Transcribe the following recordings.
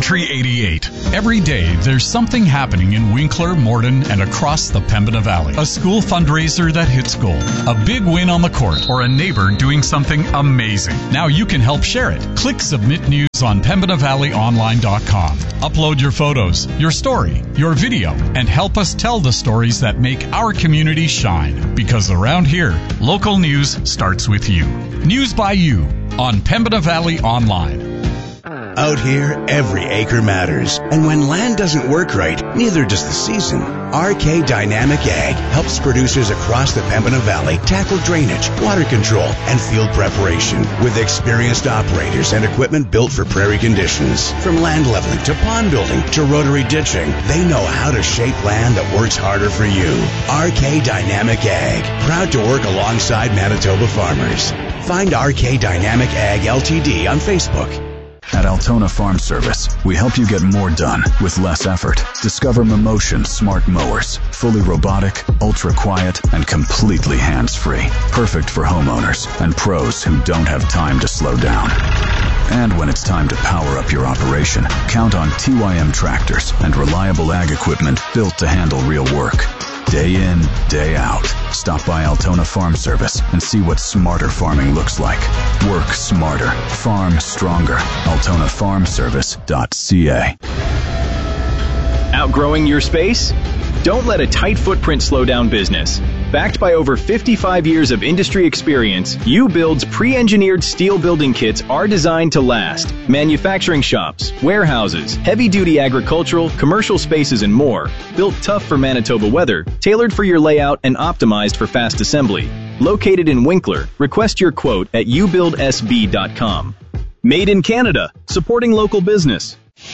Country 88. Every day, there's something happening in Winkler, Morden, and across the Pembina Valley. A school fundraiser that hits gold, a big win on the court, or a neighbor doing something amazing. Now you can help share it. Click Submit News on PembinaValleyOnline.com. Upload your photos, your story, your video, and help us tell the stories that make our community shine. Because around here, local news starts with you. News by you on Pembina Valley Online. Out here, every acre matters. And when land doesn't work right, neither does the season. RK Dynamic Ag helps producers across the Pembina Valley tackle drainage, water control, and field preparation with experienced operators and equipment built for prairie conditions. From land leveling to pond building to rotary ditching, they know how to shape land that works harder for you. RK Dynamic Ag, proud to work alongside Manitoba farmers. Find RK Dynamic Ag Ltd. on Facebook. At Altona Farm Service, we help you get more done with less effort. Discover Mimotion Smart Mowers. Fully robotic, ultra-quiet, and completely hands-free. Perfect for homeowners and pros who don't have time to slow down. And when it's time to power up your operation, count on TYM tractors and reliable ag equipment built to handle real work. Day in, day out. Stop by Altona Farm Service and see what smarter farming looks like. Work smarter. Farm stronger. AltonaFarmService.ca. Outgrowing your space? Don't let a tight footprint slow down business. Backed by over 55 years of industry experience, U-Build's pre-engineered steel building kits are designed to last. Manufacturing shops, warehouses, heavy-duty agricultural, commercial spaces, and more. Built tough for Manitoba weather, tailored for your layout, and optimized for fast assembly. Located in Winkler, request your quote at ubuildsb.com. Made in Canada, supporting local business.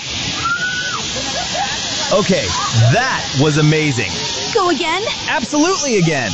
Okay, that was amazing. Go again? Absolutely again.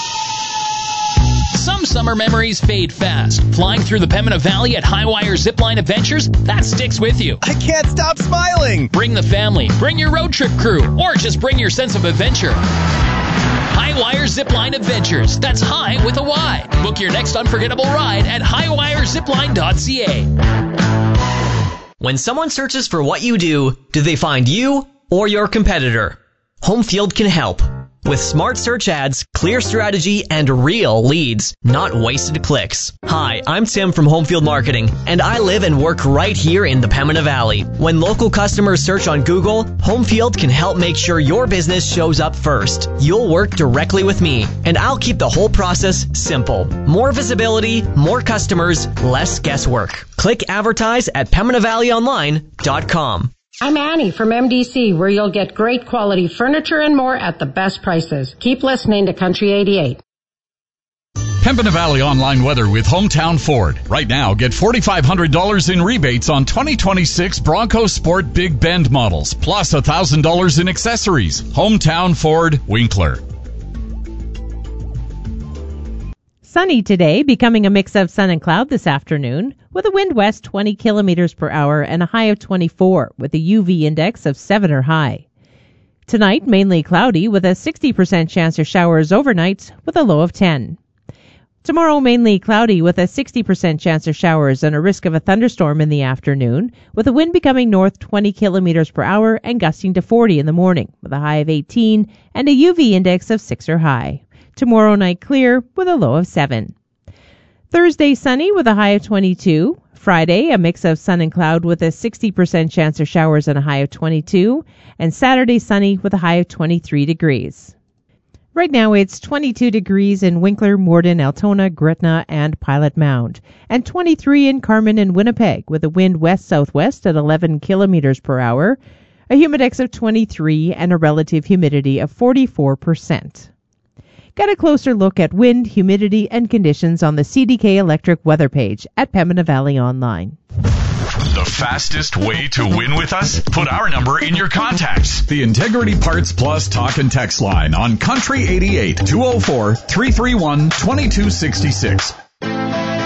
Some summer memories fade fast. Flying through the Pembina Valley at Highwire Zipline Adventures, that sticks with you. I can't stop smiling. Bring the family, bring your road trip crew, or just bring your sense of adventure. Highwire Zipline Adventures. That's high with a Y. Book your next unforgettable ride at highwirezipline.ca. When someone searches for what you do they find you or your competitor? Homefield can help. With smart search ads, clear strategy, and real leads, not wasted clicks. Hi, I'm Tim from Homefield Marketing, and I live and work right here in the Pembina Valley. When local customers search on Google, Homefield can help make sure your business shows up first. You'll work directly with me, and I'll keep the whole process simple. More visibility, more customers, less guesswork. Click advertise at PembinaValleyOnline.com. I'm Annie from MDC, where you'll get great quality furniture and more at the best prices. Keep listening to Country 88. Pembina Valley Online weather with Hometown Ford. Right now, get $4,500 in rebates on 2026 Bronco Sport Big Bend models, plus $1,000 in accessories. Hometown Ford, Winkler. Sunny today, becoming a mix of sun and cloud this afternoon, with a wind west 20 kilometers per hour and a high of 24, with a UV index of 7 or high. Tonight, mainly cloudy, with a 60% chance of showers overnight, with a low of 10. Tomorrow, mainly cloudy, with a 60% chance of showers and a risk of a thunderstorm in the afternoon, with a wind becoming north 20 kilometers per hour and gusting to 40 in the morning, with a high of 18 and a UV index of 6 or high. Tomorrow night clear with a low of 7. Thursday sunny with a high of 22. Friday a mix of sun and cloud with a 60% chance of showers and a high of 22. And Saturday sunny with a high of 23 degrees. Right now it's 22 degrees in Winkler, Morden, Altona, Gretna, and Pilot Mound. And 23 in Carman and Winnipeg with a wind west-southwest at 11 kilometers per hour, a humidex of 23, and a relative humidity of 44%. Get a closer look at wind, humidity, and conditions on the CDK Electric weather page at Pembina Valley Online. The fastest way to win with us? Put our number in your contacts. The Integrity Parts Plus talk and text line on Country 88 204-331-2266.